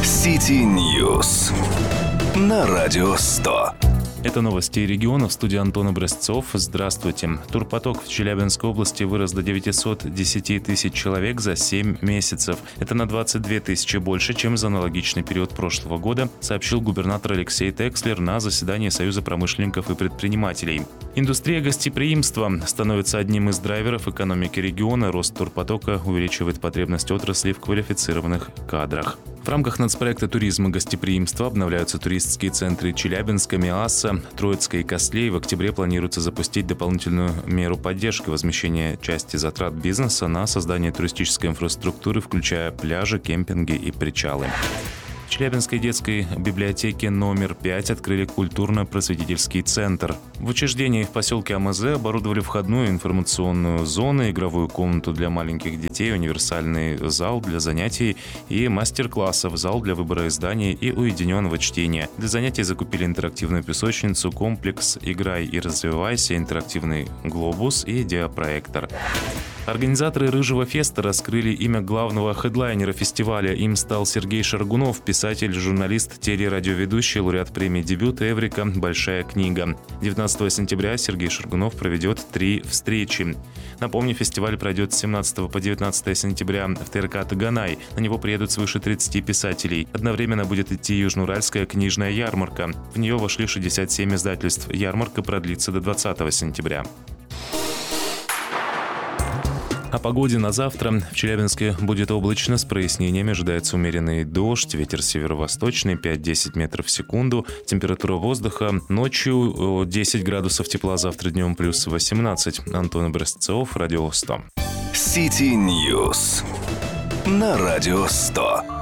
City News на Радио 100. Это новости региона. В студии Антон Образцов. Здравствуйте. Турпоток в Челябинской области вырос до 910 тысяч человек за 7 месяцев. Это на 22 тысячи больше, чем за аналогичный период прошлого года, сообщил губернатор Алексей Текслер на заседании Союза промышленников и предпринимателей. Индустрия гостеприимства становится одним из драйверов экономики региона. Рост турпотока увеличивает потребность отрасли в квалифицированных кадрах. В рамках нацпроекта «Туризм и гостеприимство» обновляются туристские центры Челябинска, Миасса, Троицка и Каслей. В октябре планируется запустить дополнительную меру поддержки возмещения части затрат бизнеса на создание туристической инфраструктуры, включая пляжи, кемпинги и причалы. В Челябинской детской библиотеке номер 5 открыли культурно-просветительский центр. В учреждении в поселке АМЗ оборудовали входную информационную зону, игровую комнату для маленьких детей, универсальный зал для занятий и мастер-классов, зал для выбора изданий и уединенного чтения. Для занятий закупили интерактивную песочницу, комплекс «Играй и развивайся», интерактивный глобус и диапроектор. Организаторы «Рыжего феста» раскрыли имя главного хедлайнера фестиваля. Им стал Сергей Шаргунов, писатель, журналист, телерадиоведущий, лауреат премии «Дебют» «Эврика. Большая книга». 19 сентября Сергей Шаргунов проведет 3 встречи. Напомню, фестиваль пройдет с 17 по 19 сентября в ТРК «Таганай». На него приедут свыше 30 писателей. Одновременно будет идти Южноуральская книжная ярмарка. В нее вошли 67 издательств. Ярмарка продлится до 20 сентября. О погоде на завтра. В Челябинске будет облачно, с прояснениями. Ожидается умеренный дождь, ветер северо-восточный 5-10 метров в секунду. Температура воздуха ночью 10 градусов тепла, завтра днем плюс 18. Антон Образцов, Радио 100. City News на Радио 100.